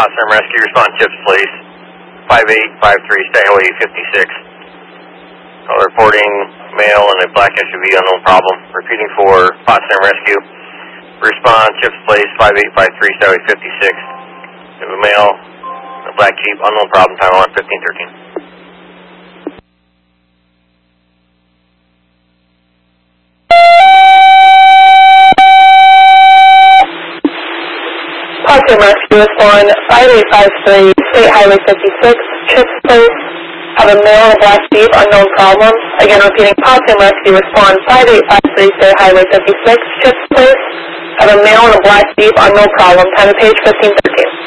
Potsdam Rescue, respond Chips, please. 5853 State Highway 56. Call reporting male in a black SUV, unknown problem. Repeating for Potsdam Rescue. Respond Chips, please. 5853 State Highway 56. We have a male in a black Jeep, unknown problem, time on 1513. Potsdam Rescue is on 5853 State Highway 56, Chips Place. Have a male in a black Jeep, unknown problem. Again, repeating, Potsdam Rescue, respond 5853 State Highway 56, Chips Place. Have a male in a black Jeep, unknown problem. Time of page 1513.